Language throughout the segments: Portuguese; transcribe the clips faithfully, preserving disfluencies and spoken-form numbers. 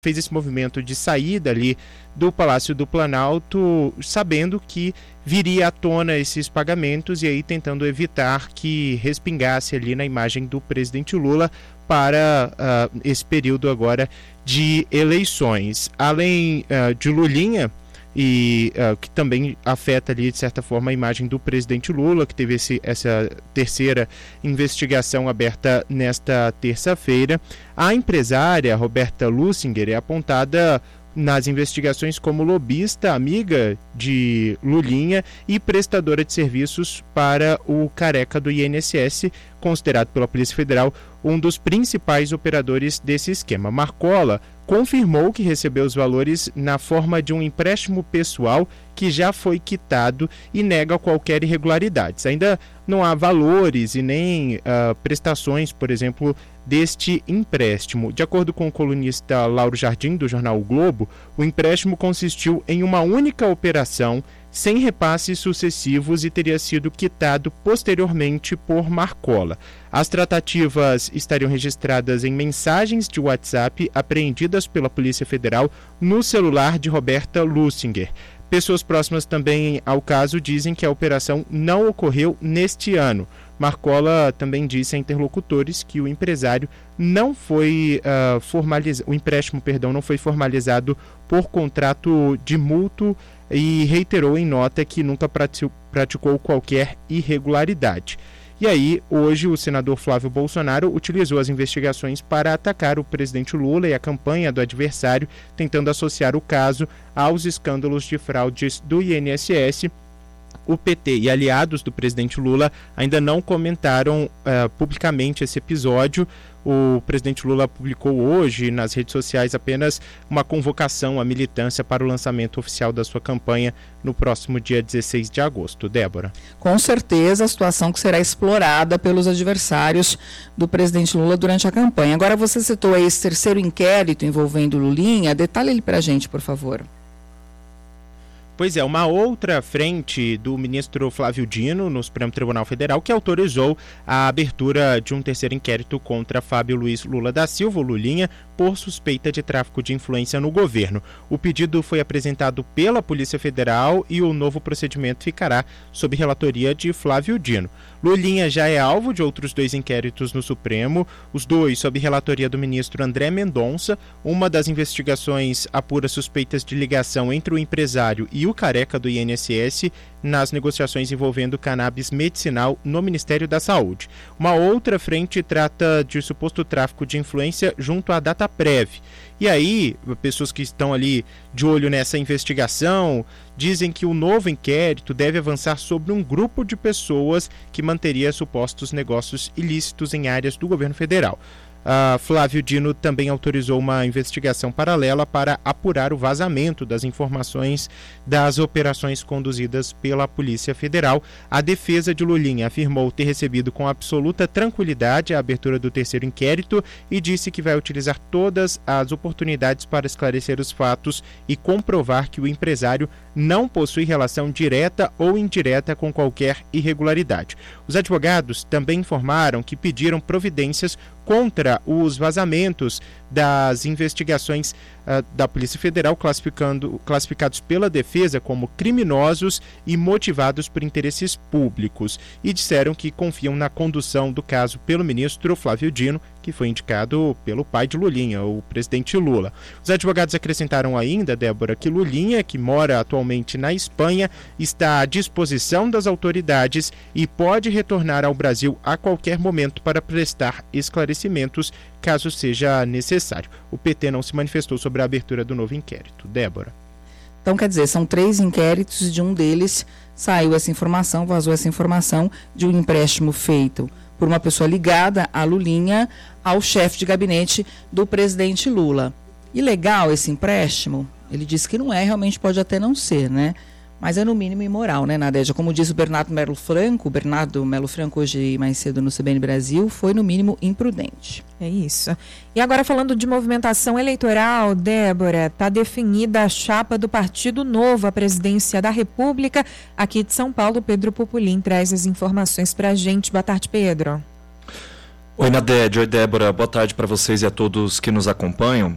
fez esse movimento de saída ali do Palácio do Planalto, sabendo que viria à tona esses pagamentos e aí tentando evitar que respingasse ali na imagem do presidente Lula para uh, esse período agora de eleições. Além uh, de Lulinha, e uh, que também afeta ali de certa forma a imagem do presidente Lula, que teve esse, essa terceira investigação aberta nesta terça-feira. A empresária Roberta Lussinger é apontada nas investigações como lobista, amiga de Lulinha e prestadora de serviços para o careca do I N S S, considerado pela Polícia Federal um dos principais operadores desse esquema. Marcola confirmou que recebeu os valores na forma de um empréstimo pessoal que já foi quitado e nega qualquer irregularidades. Ainda não há valores e nem uh, prestações, por exemplo, deste empréstimo. De acordo com o colunista Lauro Jardim, do jornal O Globo, o empréstimo consistiu em uma única operação, sem repasses sucessivos, e teria sido quitado posteriormente por Marcola. As tratativas estariam registradas em mensagens de WhatsApp apreendidas pela Polícia Federal no celular de Roberta Lussinger. Pessoas próximas também ao caso dizem que a operação não ocorreu neste ano. Marcola também disse a interlocutores que o empresário não foi uh, formalizado, o empréstimo, perdão, não foi formalizado por contrato de mútuo e reiterou em nota que nunca praticou qualquer irregularidade. E aí, hoje, o senador Flávio Bolsonaro utilizou as investigações para atacar o presidente Lula e a campanha do adversário, tentando associar o caso aos escândalos de fraudes do I N S S. O P T e aliados do presidente Lula ainda não comentaram uh, publicamente esse episódio. O presidente Lula publicou hoje nas redes sociais apenas uma convocação à militância para o lançamento oficial da sua campanha no próximo dia dezesseis de agosto. Débora. Com certeza, a situação que será explorada pelos adversários do presidente Lula durante a campanha. Agora, você citou aí esse terceiro inquérito envolvendo Lulinha. Detalhe ele para a gente, por favor. Pois é, uma outra frente do ministro Flávio Dino no Supremo Tribunal Federal que autorizou a abertura de um terceiro inquérito contra Fábio Luiz Lula da Silva, o Lulinha, por suspeita de tráfico de influência no governo. O pedido foi apresentado pela Polícia Federal e o novo procedimento ficará sob relatoria de Flávio Dino. Lulinha já é alvo de outros dois inquéritos no Supremo, os dois sob relatoria do ministro André Mendonça. Uma das investigações apura suspeitas de ligação entre o empresário e o careca do I N S S nas negociações envolvendo cannabis medicinal no Ministério da Saúde. Uma outra frente trata de suposto tráfico de influência junto à Dataprev. E aí, pessoas que estão ali de olho nessa investigação dizem que o novo inquérito deve avançar sobre um grupo de pessoas que manteria supostos negócios ilícitos em áreas do governo federal. Uh, Flávio Dino também autorizou uma investigação paralela para apurar o vazamento das informações das operações conduzidas pela Polícia Federal. A defesa de Lulinha afirmou ter recebido com absoluta tranquilidade a abertura do terceiro inquérito e disse que vai utilizar todas as oportunidades para esclarecer os fatos e comprovar que o empresário não possui relação direta ou indireta com qualquer irregularidade. Os advogados também informaram que pediram providências contra os vazamentos das investigações uh, da Polícia Federal, classificando, classificados pela defesa como criminosos e motivados por interesses públicos, e disseram que confiam na condução do caso pelo ministro Flávio Dino, que foi indicado pelo pai de Lulinha, o presidente Lula. Os advogados acrescentaram ainda, Débora, que Lulinha, que mora atualmente na Espanha, está à disposição das autoridades e pode retornar ao Brasil a qualquer momento para prestar esclarecimentos, caso seja necessário. O P T não se manifestou sobre a abertura do novo inquérito. Débora. Então, quer dizer, são três inquéritos e de um deles saiu essa informação, vazou essa informação de um empréstimo feito por uma pessoa ligada a Lulinha, ao chefe de gabinete do presidente Lula. E legal esse empréstimo? Ele disse que não é, realmente pode até não ser, né? Mas é no mínimo imoral, né, Nadégia? Como disse o Bernardo Melo Franco, o Bernardo Melo Franco hoje mais cedo no C B N Brasil, foi no mínimo imprudente. É isso. E agora falando de movimentação eleitoral, Débora, está definida a chapa do Partido Novo à presidência da República. Aqui de São Paulo, Pedro Pupulim traz as informações para a gente. Boa tarde, Pedro. Oi, Nadégia. Oi, Débora. Boa tarde para vocês e a todos que nos acompanham.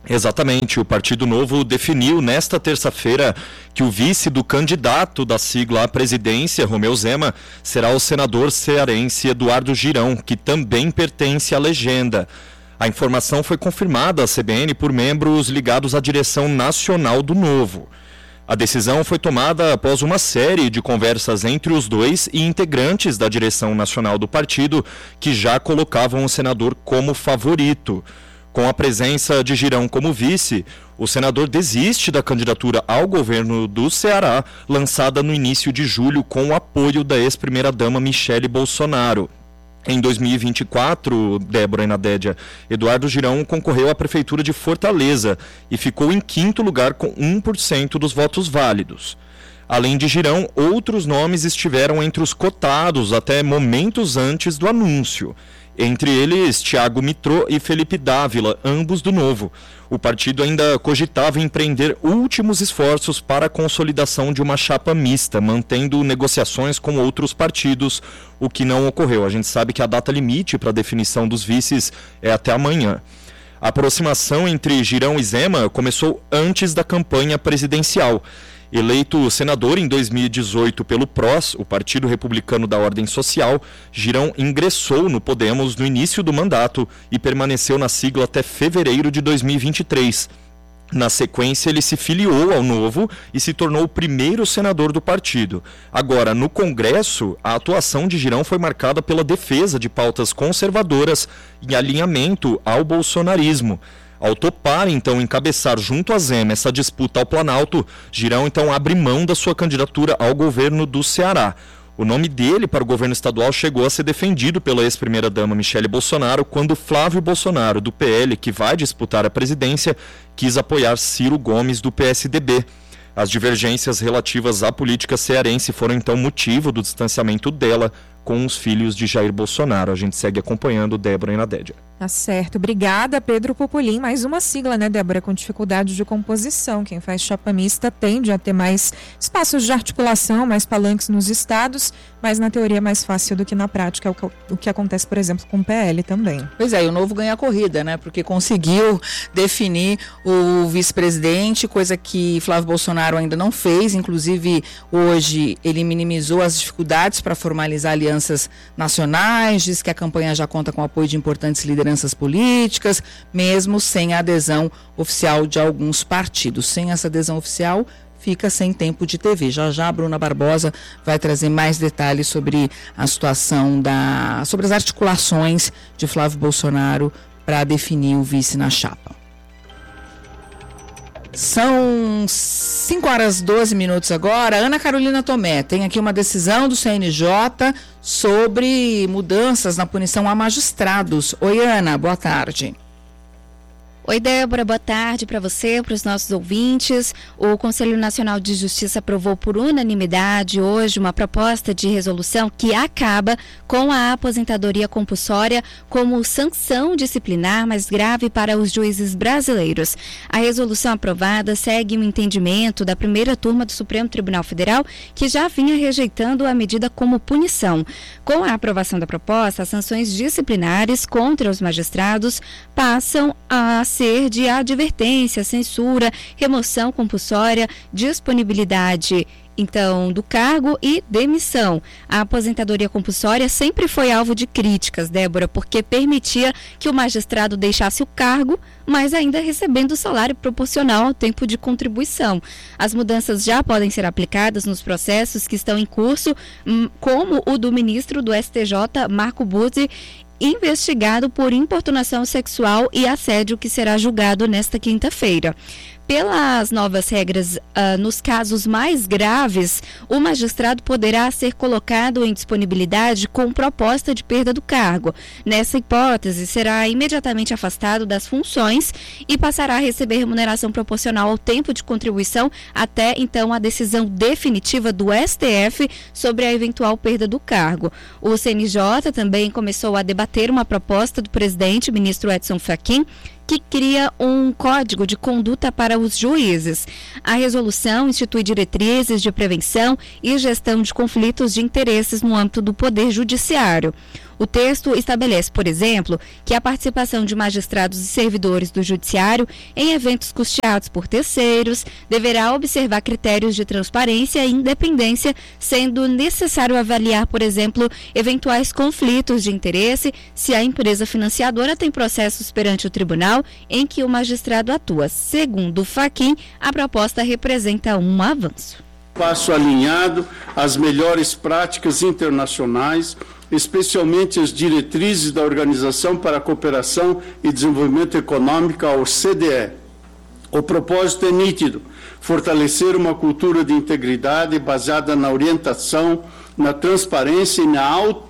Exatamente, o Partido Novo definiu nesta terça-feira que o vice do candidato da sigla à presidência, Romeu Zema, será o senador cearense Eduardo Girão, que também pertence à legenda. A informação foi confirmada à C B N por membros ligados à direção nacional do Novo. A decisão foi tomada após uma série de conversas entre os dois e integrantes da direção nacional do partido, que já colocavam o senador como favorito. Com a presença de Girão como vice, o senador desiste da candidatura ao governo do Ceará, lançada no início de julho com o apoio da ex-primeira-dama Michele Bolsonaro. Em dois mil e vinte e quatro, Débora e Nadédia, Eduardo Girão concorreu à Prefeitura de Fortaleza e ficou em quinto lugar com um por cento dos votos válidos. Além de Girão, outros nomes estiveram entre os cotados até momentos antes do anúncio. Entre eles, Thiago Mitrô e Felipe Dávila, ambos do Novo. O partido ainda cogitava empreender últimos esforços para a consolidação de uma chapa mista, mantendo negociações com outros partidos, o que não ocorreu. A gente sabe que a data limite para a definição dos vices é até amanhã. A aproximação entre Girão e Zema começou antes da campanha presidencial. Eleito senador em dois mil e dezoito pelo P R O S, o Partido Republicano da Ordem Social, Girão ingressou no Podemos no início do mandato e permaneceu na sigla até fevereiro de dois mil e vinte e três. Na sequência, ele se filiou ao Novo e se tornou o primeiro senador do partido. Agora, no Congresso, a atuação de Girão foi marcada pela defesa de pautas conservadoras e alinhamento ao bolsonarismo. Ao topar, então, encabeçar junto a Zema essa disputa ao Planalto, Girão, então, abre mão da sua candidatura ao governo do Ceará. O nome dele para o governo estadual chegou a ser defendido pela ex-primeira-dama Michele Bolsonaro, quando Flávio Bolsonaro, do P L, que vai disputar a presidência, quis apoiar Ciro Gomes, do P S D B. As divergências relativas à política cearense foram, então, motivo do distanciamento dela com os filhos de Jair Bolsonaro. A gente segue acompanhando Débora e Nadédia. Tá certo. Obrigada, Pedro Pupolin. Mais uma sigla, né, Débora, com dificuldade de composição. Quem faz chapa mista tende a ter mais espaços de articulação, mais palanques nos estados, mas na teoria é mais fácil do que na prática, é o que, o que acontece, por exemplo, com o P L também. Pois é, e o Novo ganha a corrida, né, porque conseguiu definir o vice-presidente, coisa que Flávio Bolsonaro ainda não fez. Inclusive, hoje ele minimizou as dificuldades para formalizar alianças nacionais, diz que a campanha já conta com o apoio de importantes lideranças políticas, mesmo sem a adesão oficial de alguns partidos. Sem essa adesão oficial, fica sem tempo de T V. Já já a Bruna Barbosa vai trazer mais detalhes sobre a situação da, sobre as articulações de Flávio Bolsonaro para definir o vice na chapa. São cinco horas e doze minutos agora. Ana Carolina Tomé, tem aqui uma decisão do C N J sobre mudanças na punição a magistrados. Oi, Ana, boa tarde. Oi, Débora, boa tarde para você, para os nossos ouvintes. O Conselho Nacional de Justiça aprovou por unanimidade hoje uma proposta de resolução que acaba com a aposentadoria compulsória como sanção disciplinar mais grave para os juízes brasileiros. A resolução aprovada segue o entendimento da primeira turma do Supremo Tribunal Federal, que já vinha rejeitando a medida como punição. Com a aprovação da proposta, as sanções disciplinares contra os magistrados passam a ser de advertência, censura, remoção compulsória, disponibilidade, então, do cargo e demissão. A aposentadoria compulsória sempre foi alvo de críticas, Débora, porque permitia que o magistrado deixasse o cargo, mas ainda recebendo o salário proporcional ao tempo de contribuição. As mudanças já podem ser aplicadas nos processos que estão em curso, como o do ministro do S T J, Marco Buzzi, investigado por importunação sexual e assédio, que será julgado nesta quinta-feira. Pelas novas regras, uh, nos casos mais graves, o magistrado poderá ser colocado em disponibilidade com proposta de perda do cargo. Nessa hipótese, será imediatamente afastado das funções e passará a receber remuneração proporcional ao tempo de contribuição até, então, a decisão definitiva do S T F sobre a eventual perda do cargo. O C N J também começou a debater uma proposta do presidente, ministro Edson Fachin, que cria um código de conduta para os juízes. A resolução institui diretrizes de prevenção e gestão de conflitos de interesses no âmbito do Poder Judiciário. O texto estabelece, por exemplo, que a participação de magistrados e servidores do judiciário em eventos custeados por terceiros deverá observar critérios de transparência e independência, sendo necessário avaliar, por exemplo, eventuais conflitos de interesse se a empresa financiadora tem processos perante o tribunal em que o magistrado atua. Segundo o Fachin, a proposta representa um avanço. Passo alinhado às melhores práticas internacionais, especialmente as diretrizes da Organização para a Cooperação e Desenvolvimento Econômico, a O C D E. O propósito é nítido: fortalecer uma cultura de integridade baseada na orientação, na transparência e na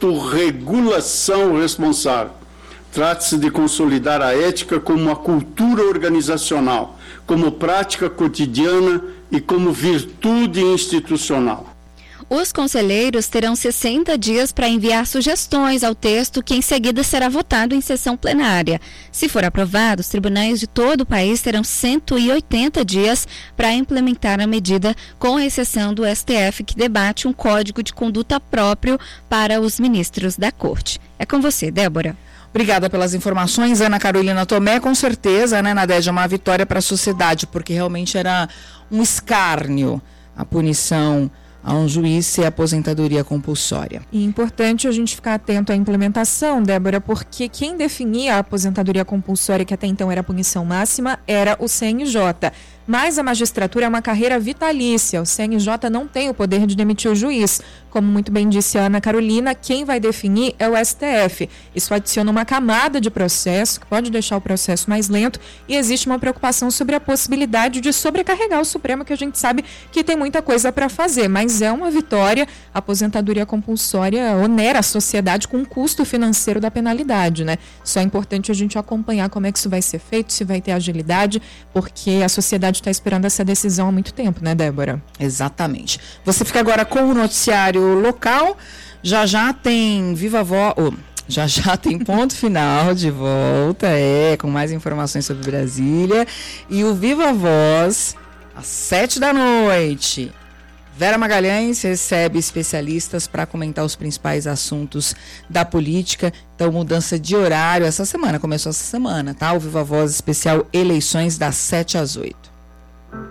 autorregulação responsável. Trata-se de consolidar a ética como uma cultura organizacional, como prática cotidiana e como virtude institucional. Os conselheiros terão sessenta dias para enviar sugestões ao texto, que em seguida será votado em sessão plenária. Se for aprovado, os tribunais de todo o país terão cento e oitenta dias para implementar a medida, com exceção do S T F, que debate um código de conduta próprio para os ministros da Corte. É com você, Débora. Obrigada pelas informações, Ana Carolina Tomé. Com certeza, né, Nadege, é uma vitória para a sociedade, porque realmente era um escárnio a punição a um juiz ser aposentadoria compulsória. E é importante a gente ficar atento à implementação, Débora, porque quem definia a aposentadoria compulsória, que até então era a punição máxima, era o C N J. Mas a magistratura é uma carreira vitalícia. O C N J não tem o poder de demitir o juiz. Como muito bem disse a Ana Carolina, quem vai definir é o S T F. Isso adiciona uma camada de processo, que pode deixar o processo mais lento, e existe uma preocupação sobre a possibilidade de sobrecarregar o Supremo, que a gente sabe que tem muita coisa para fazer. Mas é uma vitória. A aposentadoria compulsória onera a sociedade com o custo financeiro da penalidade, né? Só é importante a gente acompanhar como é que isso vai ser feito, se vai ter agilidade, porque a sociedade está esperando essa decisão há muito tempo, né, Débora? Exatamente. Você fica agora com o noticiário local. Já já tem Viva Voz... Oh, já já tem Ponto Final de volta, é, com mais informações sobre Brasília. E o Viva Voz, às sete da noite. Vera Magalhães recebe especialistas para comentar os principais assuntos da política. Então, mudança de horário essa semana, começou essa semana, tá? O Viva Voz especial Eleições, das sete às oito.